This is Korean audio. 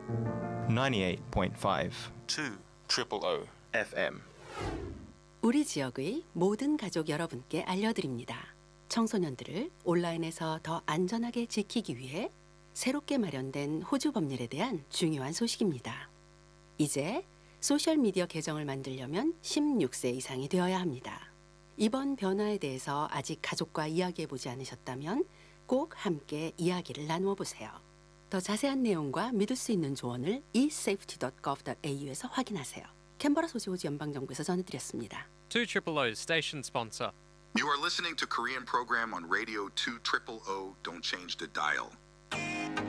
98.5 2 FM. 우리 지역의 모든 가족 여러분께 알려드립니다. 청소년들을 온라인에서 더 안전하게 지키기 위해 새롭게 마련된 호주 법률에 대한 중요한 소식입니다. 이제 소셜미디어 계정을 만들려면 16세 이상이 되어야 합니다. 이번 변화에 대해서 아직 가족과 이야기해보지 않으셨다면 꼭 함께 이야기를 나누어 보세요. 더 자세한 내용과 믿을 수 있는 조언을 esafety.gov.au에서 확인하세요. 캔버라 소지 호주 연방정부에서 전해드렸습니다. 200 station sponsor. You are listening to Korean program on radio 200. Don't change the dial.